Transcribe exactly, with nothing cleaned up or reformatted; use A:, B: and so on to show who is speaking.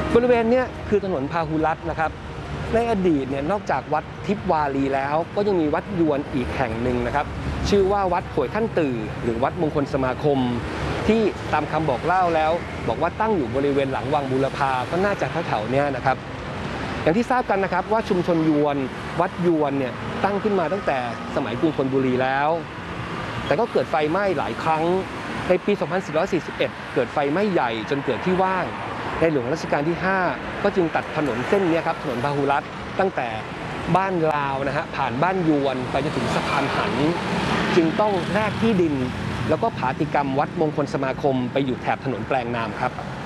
A: บริเวณนี้คือถนนพาหุรัตน์นะครับในอดีตเนี่ยนอกจากวัดทิพวารีแล้วก็ยังมีวัดยวนอีกแห่งหนึ่งนะครับชื่อว่าวัดโขยท่านตื่อหรือวัดมงคลสมาคมที่ตามคำบอกเล่าแล้วบอกว่าตั้งอยู่บริเวณหลังวังบูรพาก็น่าจะแถวๆนี้นะครับอย่างที่ทราบกันนะครับว่าชุมชนยวนวัดยวนเนี่ยตั้งขึ้นมาตั้งแต่สมัยกรุงธนบุรีแล้วแต่ก็เกิดไฟไหม้หลายครั้งในปี สองพันสี่ร้อยสี่สิบเอ็ด เกิดไฟไหม้ใหญ่จนเกิดที่ว่างในหลวงรัชกาลที่ ห้าก็จึงตัดถนนเส้นนี้ครับถนนพหุรัตน์ตั้งแต่บ้านลาวนะฮะผ่านบ้านยวนไปจนถึงสะพานหันจึงต้องแลกที่ดินแล้วก็ผาติกรรมวัดมงคลสมาคมไปอยู่แถบถนนแปลงนามครับ